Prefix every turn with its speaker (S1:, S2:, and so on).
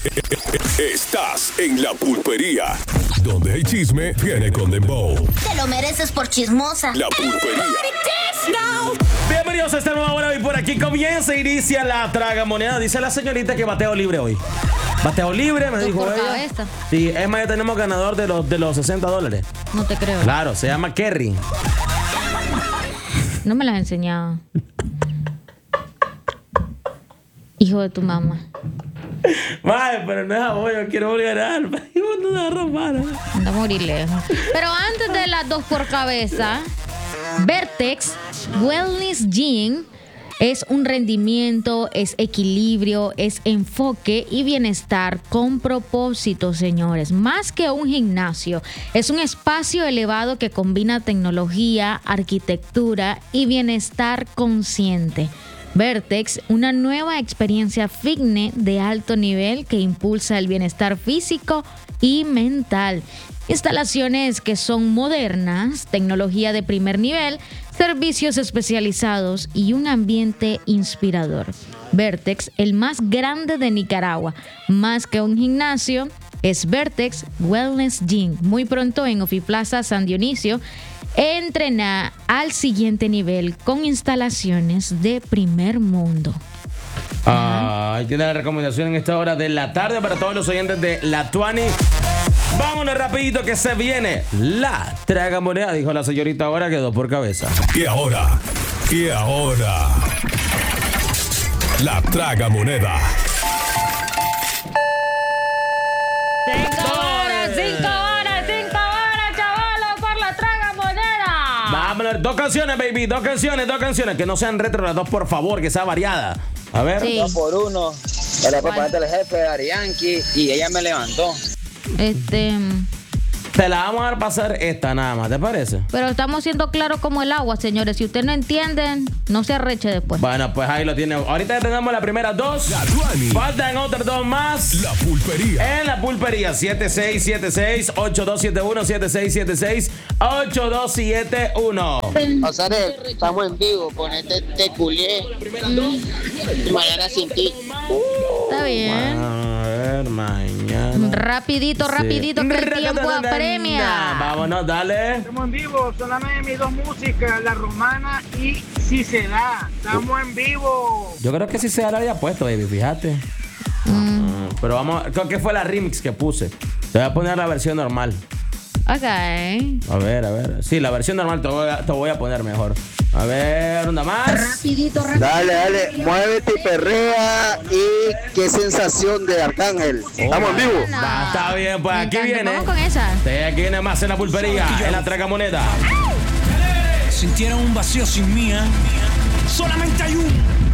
S1: Estás en la pulpería, donde el chisme viene con dembow.
S2: Te lo mereces por chismosa.
S1: La pulpería.
S3: Bienvenidos a esta nueva hora y por aquí comienza y inicia la tragamoneda. Dice la señorita que bateo libre hoy. Bateo libre, me dijo
S4: por
S3: ella.
S4: cabeza.
S3: Sí, es más, ya tenemos ganador de los $60.
S4: No te creo.
S3: Claro, se llama Kerry.
S4: No me las has enseñado. Hijo de tu mamá.
S3: Vale, pero no es a vos, yo quiero volver a dar. No da romana.
S4: Anda a morir lejos. Pero antes de las 2 por cabeza, Vertex Wellness Gym es un rendimiento, es equilibrio, es enfoque y bienestar con propósito, señores. Más que un gimnasio, es un espacio elevado que combina tecnología, arquitectura y bienestar consciente. Vertex, una nueva experiencia fitness de alto nivel que impulsa el bienestar físico y mental. Instalaciones que son modernas, tecnología de primer nivel, servicios especializados y un ambiente inspirador. Vertex, el más grande de Nicaragua, más que un gimnasio, es Vertex Wellness Gym. Muy pronto en Ofiplaza San Dionisio. Entrena al siguiente nivel con instalaciones de primer mundo.
S3: Ahí tiene la recomendación en esta hora de la tarde para todos los oyentes de La Tuani. Vámonos rapidito que se viene la tragamoneda, dijo la señorita ahora, quedó por cabeza.
S1: Y ahora, la tragamoneda.
S4: 5 horas, chavalos, por la tragamoneda.
S3: Vámonos, dos canciones, baby, dos canciones, que no sean retro las dos, por favor, que sea variada. A ver.
S4: Sí.
S5: 2 por 1. Para ponerte el jefe de Ari Yankee y ella me levantó.
S3: Te la vamos a dar pasar esta nada más, ¿te parece?
S4: Pero estamos siendo claros como el agua, señores. Si ustedes no entienden, no se arreche después.
S3: Bueno, pues ahí lo tiene. Ahorita ya tenemos las primeras dos.
S1: La Tuani.
S3: Faltan otras dos más.
S1: La pulpería.
S3: En la pulpería, 7676-8271, 7676-8271.
S5: Osare, estamos en vivo, ponete te culié. Mañana sin ti.
S4: Está bien.
S3: A ver, mañana.
S4: Rapidito, que el tiempo apremia.
S3: Vámonos, dale.
S6: Estamos en vivo, solamente mis dos músicas, La Romana y Si se da. Estamos en vivo.
S3: Yo creo que sí se la había puesto, baby, fíjate. Pero vamos, creo que fue la remix que puse. Te voy a poner la versión normal.
S4: Ok.
S3: A ver. Sí, la versión normal te voy a poner mejor. A ver, una más.
S2: Rapidito.
S5: Dale, muévete y perrea. Y qué sensación de Arcángel. Estamos en vivo.
S3: Va, está bien, pues
S4: Me
S3: aquí
S4: encanta.
S3: viene.
S4: Vamos con esa.
S3: Sí, aquí viene más en la pulpería, en la tragamoneda.
S7: Sintieron un vacío sin mí, ¿eh? Solamente hay un